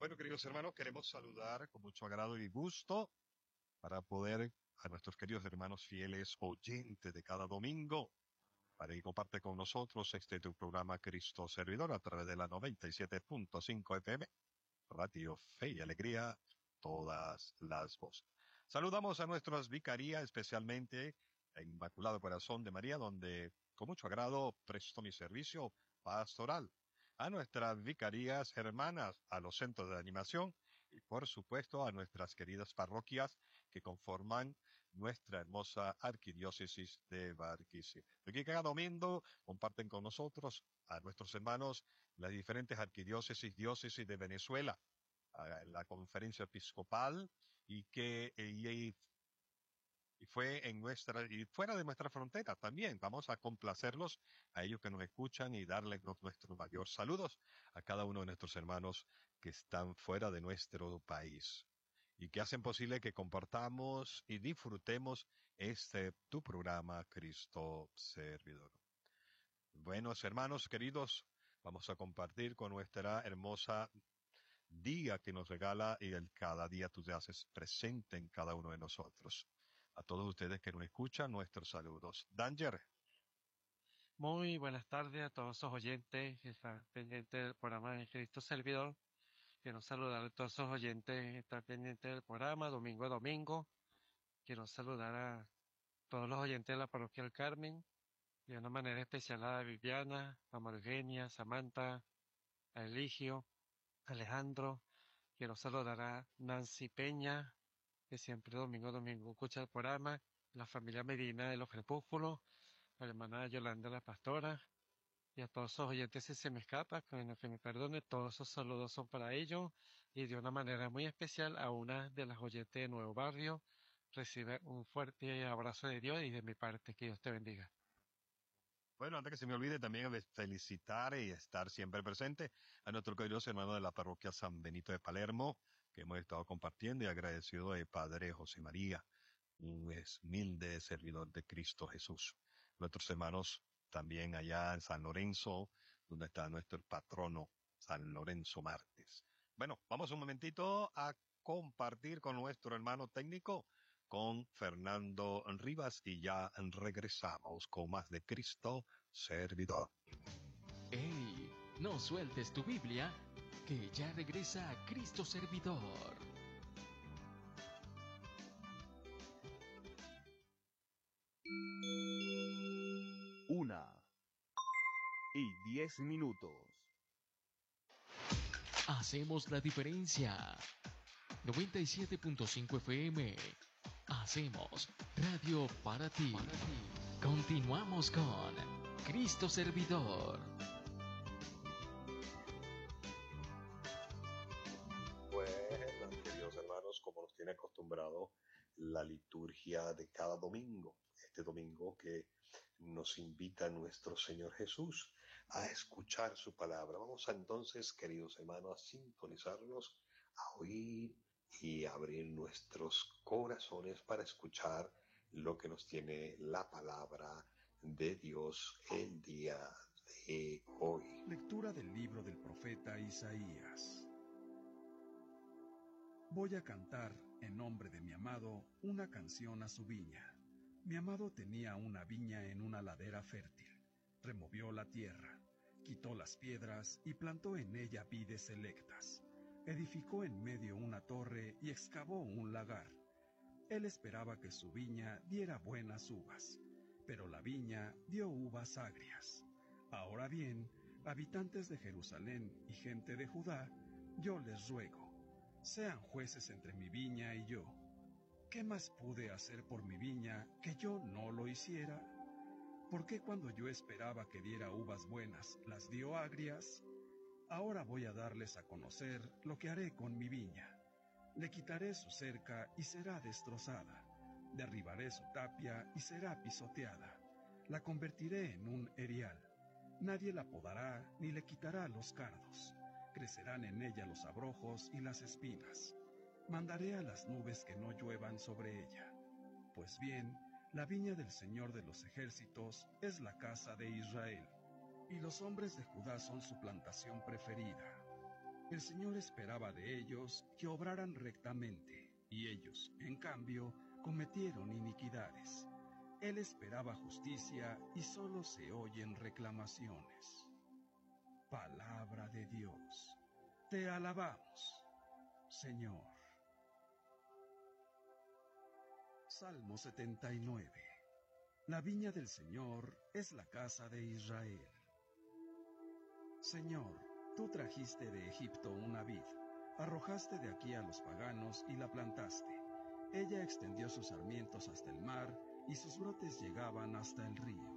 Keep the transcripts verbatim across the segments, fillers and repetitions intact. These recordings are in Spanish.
Bueno, queridos hermanos, queremos saludar con mucho agrado y gusto para poder a nuestros queridos hermanos fieles oyentes de cada domingo, para que comparte con nosotros este tu programa Cristo Servidor a través de la noventa y siete punto cinco F M, Radio Fe y Alegría, todas las voces. Saludamos a nuestras vicarías, especialmente a Inmaculado Corazón de María, donde con mucho agrado presto mi servicio pastoral. A nuestras vicarías hermanas, a los centros de animación y por supuesto a nuestras queridas parroquias que conforman nuestra hermosa arquidiócesis de Barquisimeto. Aquí cada domingo comparten con nosotros a nuestros hermanos las diferentes arquidiócesis, diócesis de Venezuela, a la conferencia episcopal y que y, y fue en nuestra y fuera de nuestra frontera también. Vamos a complacerlos a ellos que nos escuchan y darles nuestros mayores saludos a cada uno de nuestros hermanos que están fuera de nuestro país y que hacen posible que compartamos y disfrutemos este tu programa Cristo Servidor. Buenos hermanos queridos, vamos a compartir con nuestra hermosa día que nos regala y el cada día tú te haces presente en cada uno de nosotros. A todos ustedes que nos escuchan, nuestros saludos. Danger. Muy buenas tardes a todos los oyentes que están pendientes del programa de Cristo Servidor. Quiero saludar a todos los oyentes que están pendientes del programa, domingo a domingo. Quiero saludar a todos los oyentes de la Parroquia del Carmen, y de una manera especial a Viviana, a Margenia, Samantha, a Eligio, a Alejandro. Quiero saludar a Nancy Peña, que siempre domingo a domingo escucha el programa, la familia Medina de los Crepúsculos, a la hermana Yolanda la Pastora, y a todos esos oyentes si se me escapa, que me perdone, todos esos saludos son para ellos, y de una manera muy especial a una de las oyentes de Nuevo Barrio. Recibe un fuerte abrazo de Dios y de mi parte, que Dios te bendiga. Bueno, antes que se me olvide también felicitar y estar siempre presente a nuestros queridos hermanos de la parroquia San Benito de Palermo, que hemos estado compartiendo, y agradecido de Padre José María, un humilde servidor de Cristo Jesús. Nuestros hermanos también allá en San Lorenzo, donde está nuestro patrono, San Lorenzo Martes. Bueno, vamos un momentito a compartir con nuestro hermano técnico, con Fernando Rivas, y ya regresamos con más de Cristo Servidor. ¡Ey! No sueltes tu Biblia, que ya regresa a Cristo Servidor. Una y diez minutos. Hacemos la diferencia. noventa y siete punto cinco F M. Hacemos radio para ti. para ti. Continuamos con Cristo Servidor. Bueno, queridos hermanos, como nos tiene acostumbrado la liturgia de cada domingo, este domingo que nos invita nuestro Señor Jesús a escuchar su palabra. Vamos a, entonces, queridos hermanos, a sintonizarnos, a oír y abrir nuestros corazones para escuchar lo que nos tiene la palabra de Dios el día de hoy. Lectura del libro del profeta Isaías. Voy a cantar en nombre de mi amado una canción a su viña. Mi amado tenía una viña en una ladera fértil. Removió la tierra, quitó las piedras y plantó en ella vides selectas. Edificó en medio una torre y excavó un lagar. Él esperaba que su viña diera buenas uvas, pero la viña dio uvas agrias. Ahora bien, habitantes de Jerusalén y gente de Judá, yo les ruego, sean jueces entre mi viña y yo. ¿Qué más pude hacer por mi viña que yo no lo hiciera? ¿Por qué cuando yo esperaba que diera uvas buenas, las dio agrias? Ahora voy a darles a conocer lo que haré con mi viña. Le quitaré su cerca y será destrozada. Derribaré su tapia y será pisoteada. La convertiré en un erial. Nadie la podará ni le quitará los cardos. Crecerán en ella los abrojos y las espinas. Mandaré a las nubes que no lluevan sobre ella. Pues bien, la viña del Señor de los ejércitos es la casa de Israel, y los hombres de Judá son su plantación preferida. El Señor esperaba de ellos que obraran rectamente, y ellos, en cambio, cometieron iniquidades. Él esperaba justicia y solo se oyen reclamaciones. Palabra de Dios. Te alabamos, Señor. Salmo setenta y nueve. La viña del Señor es la casa de Israel. Señor, tú trajiste de Egipto una vid, arrojaste de aquí a los paganos y la plantaste. Ella extendió sus sarmientos hasta el mar y sus brotes llegaban hasta el río.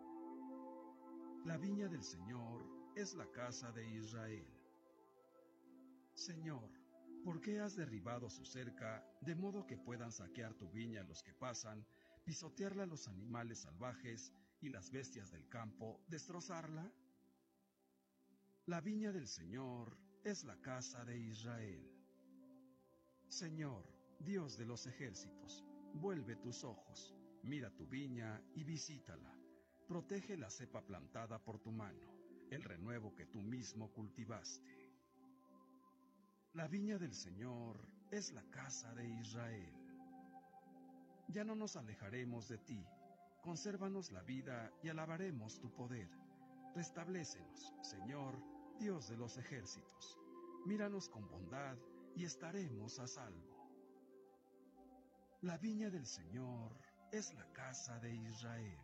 La viña del Señor es la casa de Israel. Señor, ¿por qué has derribado su cerca, de modo que puedan saquear tu viña los que pasan, pisotearla los animales salvajes y las bestias del campo, destrozarla? La viña del Señor es la casa de Israel. Señor, Dios de los ejércitos, vuelve tus ojos, mira tu viña y visítala. Protege la cepa plantada por tu mano, el renuevo que tú mismo cultivaste. La viña del Señor es la casa de Israel. Ya no nos alejaremos de ti, consérvanos la vida y alabaremos tu poder. Restablécenos, Señor, Dios de los ejércitos. Míranos con bondad y estaremos a salvo. La viña del Señor es la casa de Israel.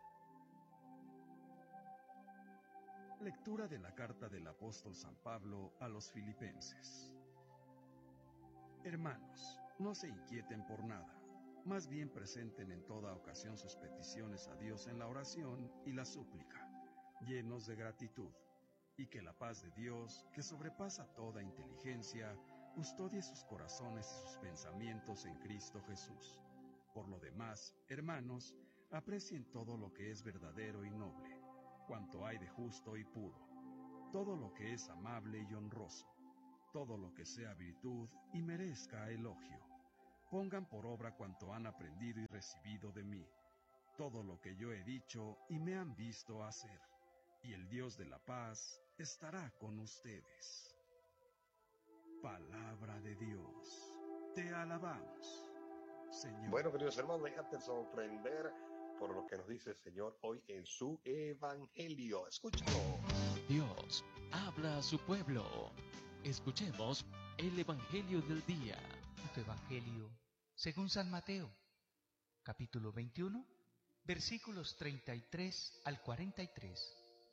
Lectura de la carta del apóstol San Pablo a los Filipenses. Hermanos, no se inquieten por nada, más bien presenten en toda ocasión sus peticiones a Dios en la oración y la súplica, llenos de gratitud, y que la paz de Dios, que sobrepasa toda inteligencia, custodie sus corazones y sus pensamientos en Cristo Jesús. Por lo demás, hermanos, aprecien todo lo que es verdadero y noble, cuanto hay de justo y puro, todo lo que es amable y honroso, todo lo que sea virtud y merezca elogio. Pongan por obra cuanto han aprendido y recibido de mí, todo lo que yo he dicho y me han visto hacer, y el Dios de la paz estará con ustedes. Palabra de Dios. Te alabamos, Señor. Bueno, queridos hermanos, déjate sorprender por lo que nos dice el Señor hoy en su Evangelio. Escúchalo. Dios habla a su pueblo. Escuchemos el Evangelio del día. Tu Evangelio según San Mateo, capítulo veintiuno, versículos treinta y tres al cuarenta y tres.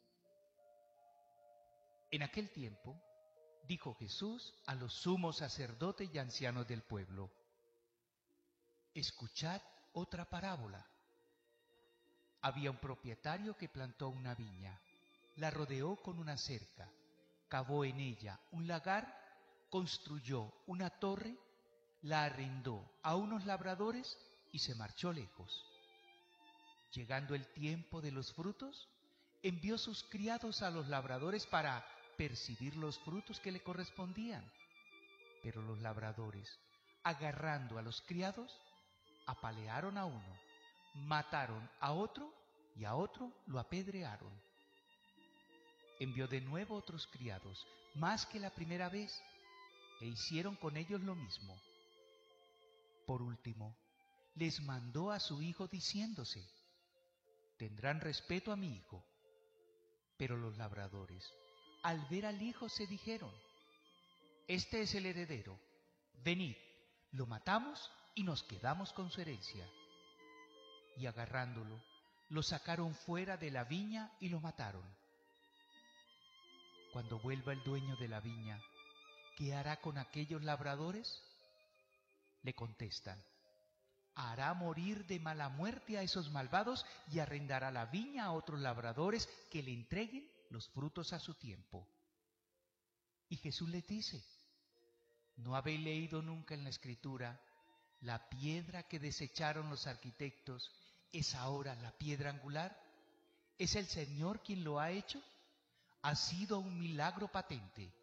En aquel tiempo, dijo Jesús a los sumos sacerdotes y ancianos del pueblo: escuchad otra parábola. Había un propietario que plantó una viña, la rodeó con una cerca, cavó en ella un lagar, construyó una torre, la arrendó a unos labradores y se marchó lejos. Llegando el tiempo de los frutos, envió sus criados a los labradores para percibir los frutos que le correspondían. Pero los labradores, agarrando a los criados, apalearon a uno, mataron a otro y a otro lo apedrearon. Envió de nuevo otros criados, más que la primera vez, e hicieron con ellos lo mismo. Por último, les mandó a su hijo diciéndose: tendrán respeto a mi hijo. Pero los labradores, al ver al hijo, se dijeron: este es el heredero, venid, lo matamos y nos quedamos con su herencia. Y agarrándolo, lo sacaron fuera de la viña y lo mataron. Cuando vuelva el dueño de la viña, ¿qué hará con aquellos labradores? Le contestan: hará morir de mala muerte a esos malvados y arrendará la viña a otros labradores que le entreguen los frutos a su tiempo. Y Jesús les dice: ¿no habéis leído nunca en la Escritura: la piedra que desecharon los arquitectos es ahora la piedra angular? ¿Es el Señor quien lo ha hecho? Ha sido un milagro patente.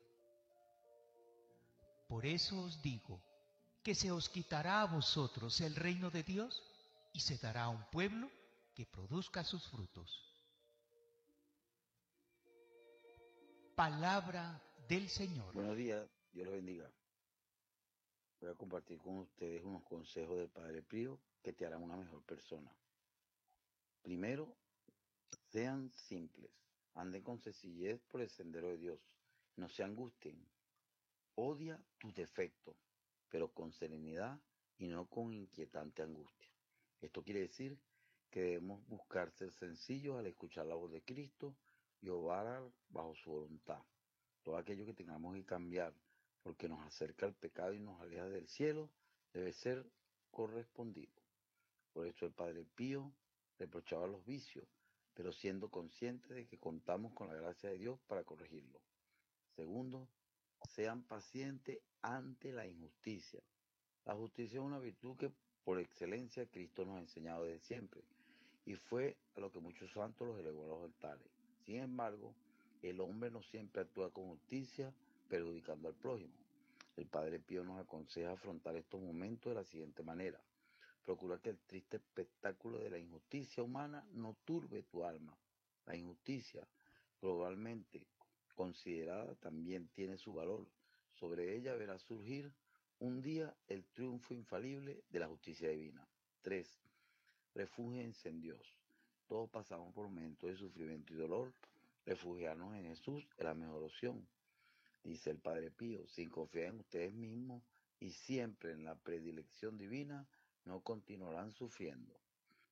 Por eso os digo que se os quitará a vosotros el reino de Dios y se dará a un pueblo que produzca sus frutos. Palabra del Señor. Buenos días, Dios los bendiga. Voy a compartir con ustedes unos consejos del Padre Pío que te harán una mejor persona. Primero, sean simples, anden con sencillez por el sendero de Dios, no se angustien. Odia tus defectos, pero con serenidad y no con inquietante angustia. Esto quiere decir que debemos buscar ser sencillos al escuchar la voz de Cristo y obrar bajo su voluntad. Todo aquello que tengamos que cambiar porque nos acerca al pecado y nos aleja del cielo debe ser correspondido. Por eso el Padre Pío reprochaba los vicios, pero siendo consciente de que contamos con la gracia de Dios para corregirlo. Segundo, sean pacientes ante la injusticia. La justicia es una virtud que por excelencia Cristo nos ha enseñado desde siempre, y fue a lo que muchos santos los elevó a los altares. Sin embargo, el hombre no siempre actúa con justicia, perjudicando al prójimo. El Padre Pío nos aconseja afrontar estos momentos de la siguiente manera. Procura que el triste espectáculo de la injusticia humana no turbe tu alma. La injusticia, globalmente considerada, también tiene su valor. Sobre ella verá surgir un día el triunfo infalible de la justicia divina. Tres. Refúgiense en Dios. Todos pasamos por momentos de sufrimiento y dolor. Refugiarnos en Jesús es la mejor opción. Dice el Padre Pío, sin confiar en ustedes mismos y siempre en la predilección divina, no continuarán sufriendo.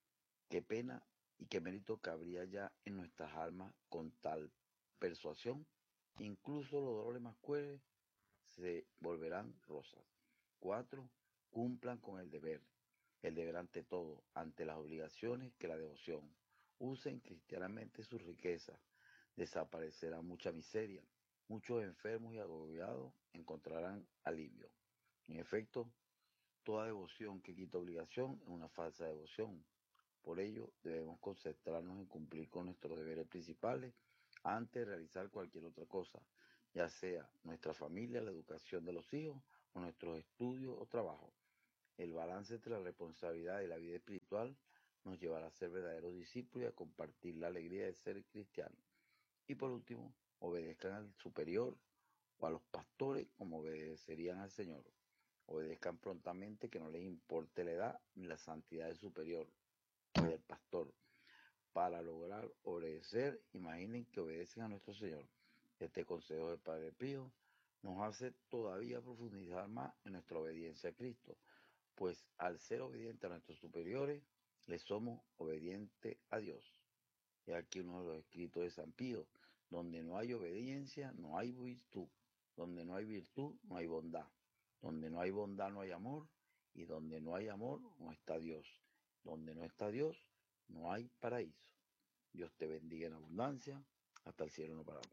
Qué pena y qué mérito cabría ya en nuestras almas con tal persuasión. Incluso los dolores más crueles se volverán rosas. Cuatro. Cumplan con el deber. El deber ante todo, ante las obligaciones que la devoción. Usen cristianamente sus riquezas. Desaparecerá mucha miseria. Muchos enfermos y agobiados encontrarán alivio. En efecto, toda devoción que quita obligación es una falsa devoción. Por ello, debemos concentrarnos en cumplir con nuestros deberes principales antes de realizar cualquier otra cosa, ya sea nuestra familia, la educación de los hijos, o nuestros estudios o trabajo. El balance entre la responsabilidad y la vida espiritual nos llevará a ser verdaderos discípulos y a compartir la alegría de ser cristianos. Y por último, obedezcan al superior o a los pastores como obedecerían al Señor. Obedezcan prontamente, que no les importe la edad ni la santidad del superior o del pastor. Para lograr obedecer, imaginen que obedecen a nuestro Señor. Este consejo del Padre Pío nos hace todavía profundizar más en nuestra obediencia a Cristo, pues al ser obedientes a nuestros superiores, le somos obedientes a Dios. Y aquí uno de los escritos de San Pío: donde no hay obediencia, no hay virtud. Donde no hay virtud, no hay bondad. Donde no hay bondad, no hay amor. Y donde no hay amor, no está Dios. Donde no está Dios, no hay paraíso. Dios te bendiga en abundancia. Hasta el cielo no paramos.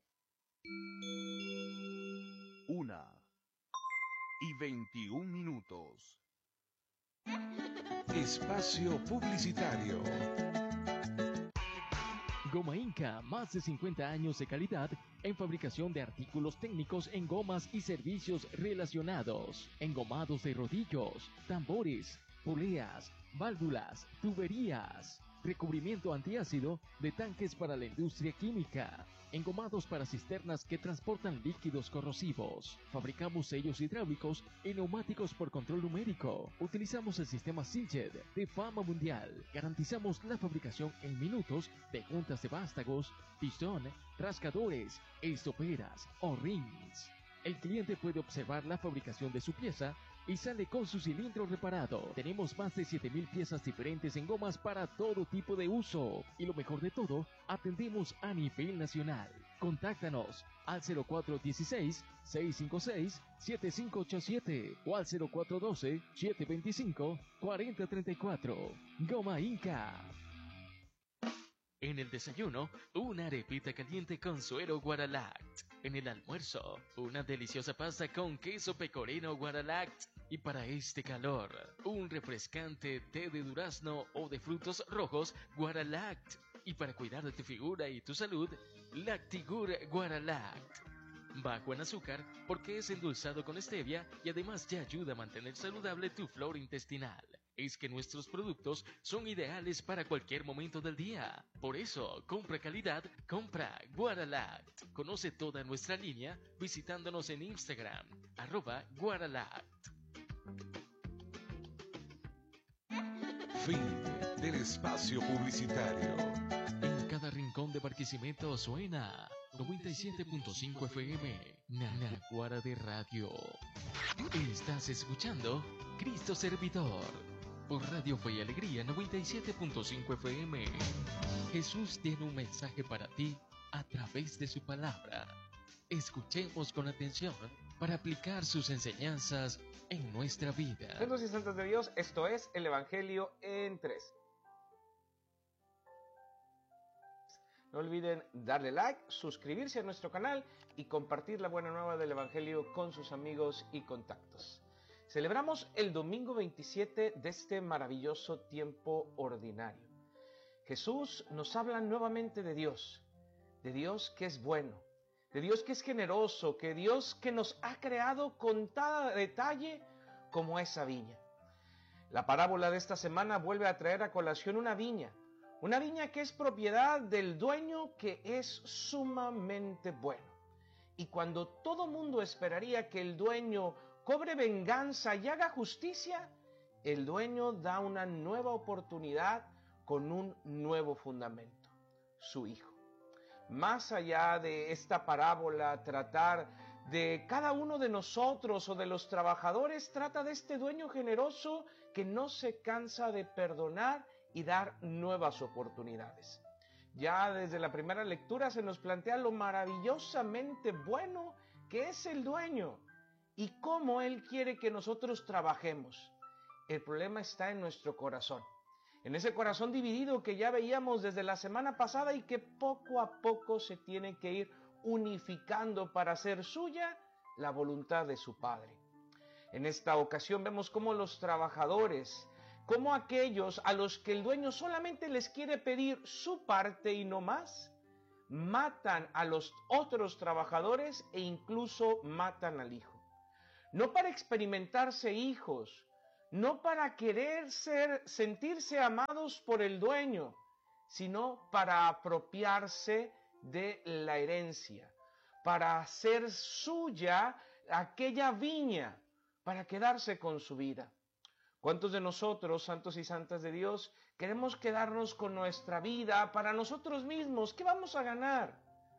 Una y veintiún minutos. Espacio publicitario. Goma Inca, más de cincuenta años de calidad en fabricación de artículos técnicos en gomas y servicios relacionados, engomados de rodillos, tambores, poleas, válvulas, tuberías, recubrimiento antiácido de tanques para la industria química, engomados para cisternas que transportan líquidos corrosivos. Fabricamos sellos hidráulicos y neumáticos por control numérico. Utilizamos el sistema Siljet de fama mundial. Garantizamos la fabricación en minutos de juntas de vástagos, pistón, rascadores, estoperas o rings. El cliente puede observar la fabricación de su pieza y sale con su cilindro reparado. Tenemos más de siete mil piezas diferentes en gomas para todo tipo de uso. Y lo mejor de todo, atendemos a nivel nacional. Contáctanos al cero cuatro uno seis, seis cinco seis, siete cinco ocho siete o al cero cuatro uno dos, siete dos cinco, cuatro cero tres cuatro. Goma Inca. En el desayuno, una arepita caliente con suero Guaralact. En el almuerzo, una deliciosa pasta con queso pecorino Guaralact. Y para este calor, un refrescante té de durazno o de frutos rojos Guaralact. Y para cuidar de tu figura y tu salud, Lactigur Guaralact. Bajo en azúcar porque es endulzado con stevia y además ya ayuda a mantener saludable tu flora intestinal. es que nuestros productos son ideales para cualquier momento del día. Por eso, compra calidad, compra Guaralact. Conoce toda nuestra línea visitándonos en Instagram, arroba Guaralact. Fin del espacio publicitario. En cada rincón de Barquisimeto suena noventa y siete punto cinco F M, Naguará de Radio. Estás escuchando Cristo Servidor por Radio Fe y Alegría noventa y siete punto cinco F M. Jesús tiene un mensaje para ti a través de su palabra. Escuchemos con atención para aplicar sus enseñanzas en nuestra vida. Santos y santas de Dios, esto es el Evangelio en tres. No olviden darle like, suscribirse a nuestro canal y compartir la buena nueva del Evangelio con sus amigos y contactos. Celebramos el domingo veintisiete de este maravilloso tiempo ordinario. Jesús nos habla nuevamente de Dios, de Dios que es bueno, de Dios que es generoso, que Dios que nos ha creado con cada detalle como esa viña. La parábola de esta semana vuelve a traer a colación una viña, una viña que es propiedad del dueño que es sumamente bueno. Y cuando todo mundo esperaría que el dueño cobre venganza y haga justicia, el dueño da una nueva oportunidad con un nuevo fundamento, su hijo. Más allá de esta parábola tratar de cada uno de nosotros o de los trabajadores, trata de este dueño generoso que no se cansa de perdonar y dar nuevas oportunidades. Ya desde la primera lectura se nos plantea lo maravillosamente bueno que es el dueño y cómo él quiere que nosotros trabajemos. El problema está en nuestro corazón, en ese corazón dividido que ya veíamos desde la semana pasada y que poco a poco se tiene que ir unificando para hacer suya la voluntad de su Padre. En esta ocasión vemos cómo los trabajadores, como aquellos a los que el dueño solamente les quiere pedir su parte y no más, matan a los otros trabajadores e incluso matan al hijo. No para experimentarse hijos, no para querer ser, sentirse amados por el dueño, sino para apropiarse de la herencia, para hacer suya aquella viña, para quedarse con su vida. ¿Cuántos de nosotros, santos y santas de Dios, queremos quedarnos con nuestra vida para nosotros mismos? ¿Qué vamos a ganar?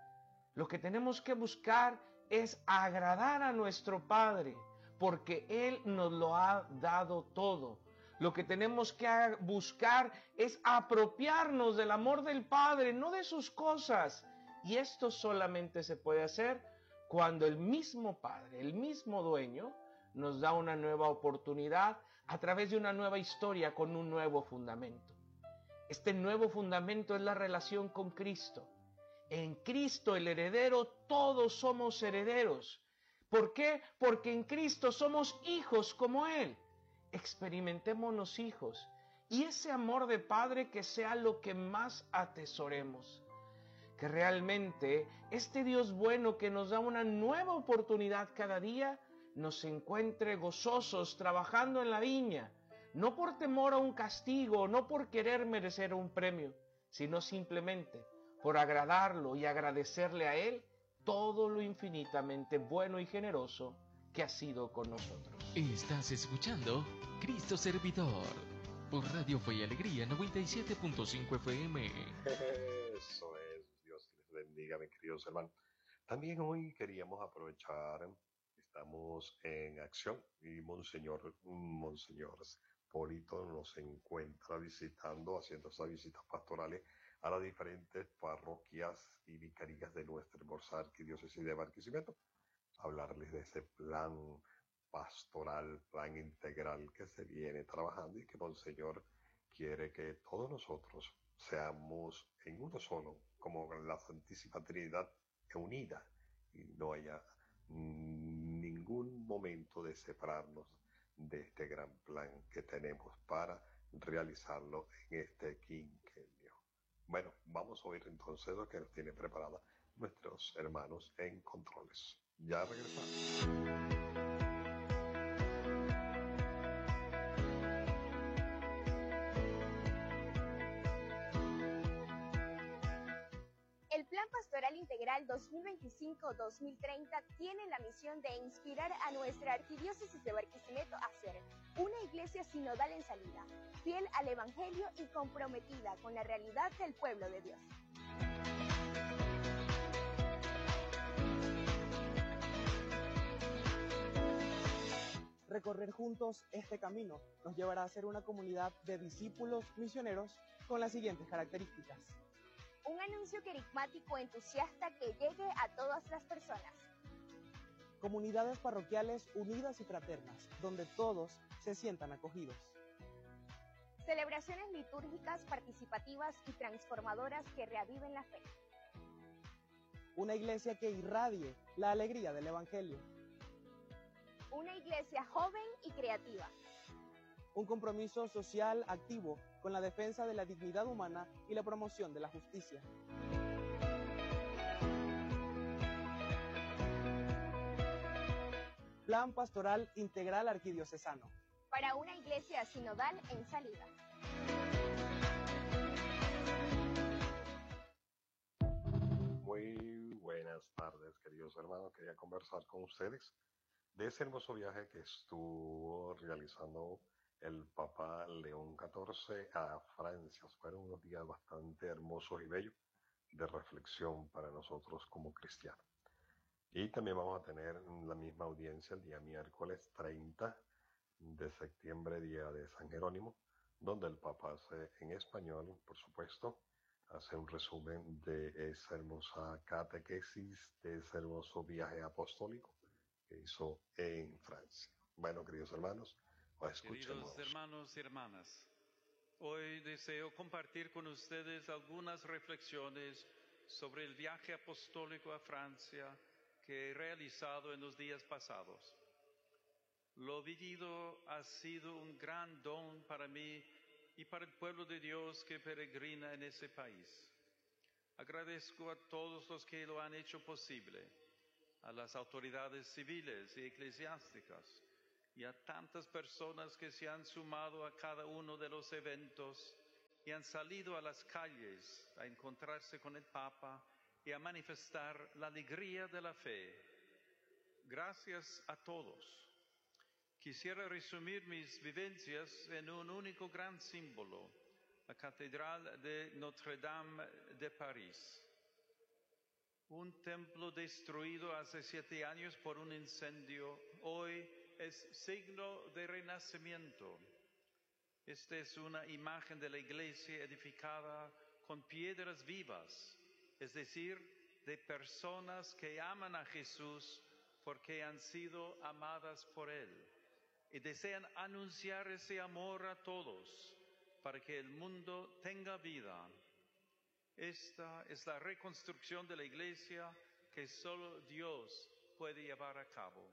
Lo que tenemos que buscar es agradar a nuestro Padre, porque Él nos lo ha dado todo. Lo que tenemos que buscar es apropiarnos del amor del Padre, no de sus cosas. Y esto solamente se puede hacer cuando el mismo Padre, el mismo dueño, nos da una nueva oportunidad a través de una nueva historia con un nuevo fundamento. Este nuevo fundamento es la relación con Cristo. En Cristo, el heredero, todos somos herederos. ¿Por qué? Porque en Cristo somos hijos como Él. Experimentémonos hijos. Y ese amor de Padre que sea lo que más atesoremos. Que realmente este Dios bueno que nos da una nueva oportunidad cada día, nos encuentre gozosos trabajando en la viña, no por temor a un castigo, no por querer merecer un premio, sino simplemente por agradarlo y agradecerle a Él todo lo infinitamente bueno y generoso que ha sido con nosotros. Estás escuchando Cristo Servidor por Radio Fe y Alegría noventa y siete punto cinco F M. Eso es, Dios les bendiga, mis queridos hermanos. También hoy queríamos aprovechar, estamos en acción y Monseñor, Monseñor Polito nos encuentra visitando, haciendo esas visitas pastorales a las diferentes parroquias y vicarías de nuestra hermosa arquidiócesis de Barquisimeto. Hablarles de ese plan pastoral, plan integral que se viene trabajando y que Monseñor quiere que todos nosotros seamos en uno solo, como la Santísima Trinidad unida, y no haya ningún momento de separarnos de este gran plan que tenemos para realizarlo en este quinquenio. Bueno, vamos a oír entonces lo que nos tienen preparada nuestros hermanos en controles. Ya regresamos. Integral dos mil veinticinco dos mil treinta tiene la misión de inspirar a nuestra Arquidiócesis de Barquisimeto a ser una iglesia sinodal en salida, fiel al Evangelio y comprometida con la realidad del pueblo de Dios. Recorrer juntos este camino nos llevará a ser una comunidad de discípulos misioneros con las siguientes características. Un anuncio querigmático entusiasta que llegue a todas las personas. Comunidades parroquiales unidas y fraternas, donde todos se sientan acogidos. Celebraciones litúrgicas participativas y transformadoras que reaviven la fe. Una iglesia que irradie la alegría del Evangelio. Una iglesia joven y creativa. Un compromiso social activo con la defensa de la dignidad humana y la promoción de la justicia. Plan Pastoral Integral Arquidiocesano. Para una iglesia sinodal en salida. Muy buenas tardes, queridos hermanos. Quería conversar con ustedes de ese hermoso viaje que estuvo realizando el Papa León catorce a Francia. Fueron unos días bastante hermosos y bellos de reflexión para nosotros como cristianos. Y también vamos a tener la misma audiencia el día miércoles treinta de septiembre, día de San Jerónimo, donde el Papa hace en español, por supuesto, hace un resumen de esa hermosa catequesis, de ese hermoso viaje apostólico que hizo en Francia. Bueno, queridos hermanos, escuchemos. Queridos hermanos y hermanas, hoy deseo compartir con ustedes algunas reflexiones sobre el viaje apostólico a Francia que he realizado en los días pasados. Lo vivido ha sido un gran don para mí y para el pueblo de Dios que peregrina en ese país. Agradezco a todos los que lo han hecho posible, a las autoridades civiles y eclesiásticas y a tantas personas que se han sumado a cada uno de los eventos y han salido a las calles a encontrarse con el Papa y a manifestar la alegría de la fe. Gracias a todos. Quisiera resumir mis vivencias en un único gran símbolo, la Catedral de Notre-Dame de París. Un templo destruido hace siete años por un incendio, hoy es signo de renacimiento. Esta es una imagen de la iglesia edificada con piedras vivas, es decir, de personas que aman a Jesús porque han sido amadas por Él y desean anunciar ese amor a todos para que el mundo tenga vida. Esta es la reconstrucción de la iglesia que solo Dios puede llevar a cabo.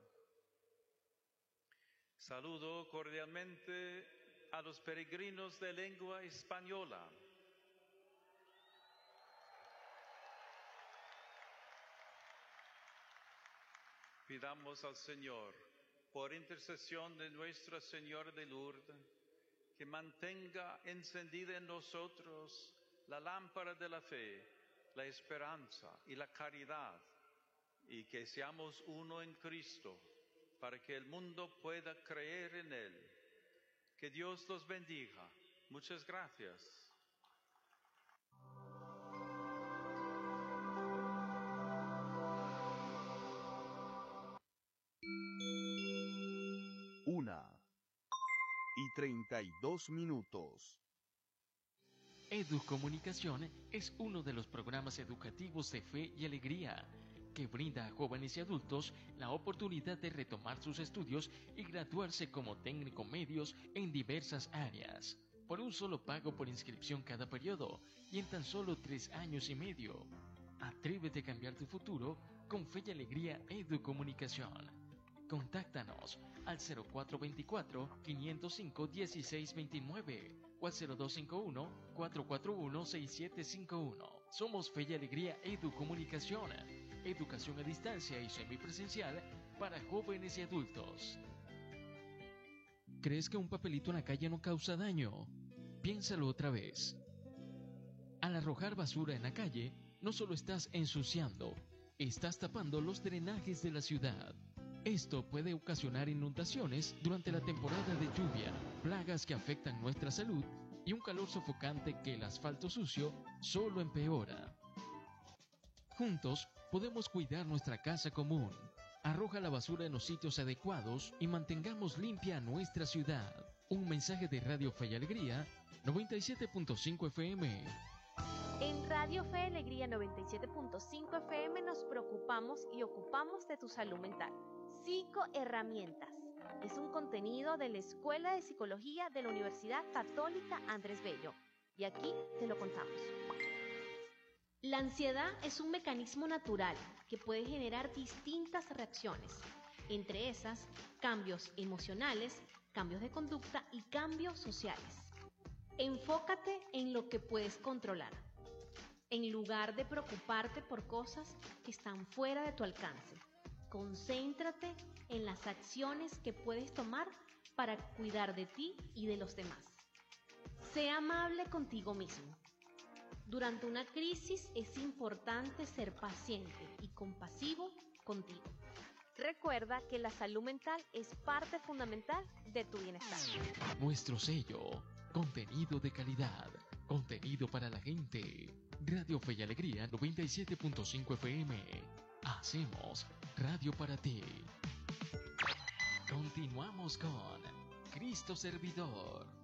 Saludo cordialmente a los peregrinos de lengua española. Pidamos al Señor, por intercesión de Nuestra Señora de Lourdes, que mantenga encendida en nosotros la lámpara de la fe, la esperanza y la caridad, y que seamos uno en Cristo, para que el mundo pueda creer en Él. Que Dios los bendiga. Muchas gracias. Una y treinta y dos minutos. Educomunicación es uno de los programas educativos de fe y alegría que brinda a jóvenes y adultos la oportunidad de retomar sus estudios y graduarse como técnico medios en diversas áreas, por un solo pago por inscripción cada periodo y en tan solo tres años y medio. Atrévete a cambiar tu futuro con Fe y Alegría Educomunicación. Contáctanos al cero cuatro veinticuatro, quinientos cinco, dieciséis veintinueve o al cero dos cinco uno, cuatro cuatro uno, seis siete cinco uno. Somos Fe y Alegría Educomunicación. Educación a distancia y semipresencial para jóvenes y adultos. ¿Crees que un papelito en la calle no causa daño? Piénsalo otra vez. Al arrojar basura en la calle, no solo estás ensuciando, estás tapando los drenajes de la ciudad. Esto puede ocasionar inundaciones durante la temporada de lluvia, plagas que afectan nuestra salud y un calor sofocante que el asfalto sucio solo empeora. Juntos podemos cuidar nuestra casa común. Arroja la basura en los sitios adecuados y mantengamos limpia nuestra ciudad. Un mensaje de Radio Fe y Alegría, noventa y siete punto cinco F M. En Radio Fe y Alegría noventa y siete punto cinco F M nos preocupamos y ocupamos de tu salud mental. Psicoherramientas. Es un contenido de la Escuela de Psicología de la Universidad Católica Andrés Bello. Y aquí te lo contamos. La ansiedad es un mecanismo natural que puede generar distintas reacciones. Entre esas, cambios emocionales, cambios de conducta y cambios sociales. Enfócate en lo que puedes controlar, en lugar de preocuparte por cosas que están fuera de tu alcance. Concéntrate en las acciones que puedes tomar para cuidar de ti y de los demás. Sé amable contigo mismo. Durante una crisis es importante ser paciente y compasivo contigo. Recuerda que la salud mental es parte fundamental de tu bienestar. Nuestro sello, contenido de calidad, contenido para la gente. Radio Fe y Alegría noventa y siete punto cinco F M. Hacemos radio para ti. Continuamos con Cristo Servidor.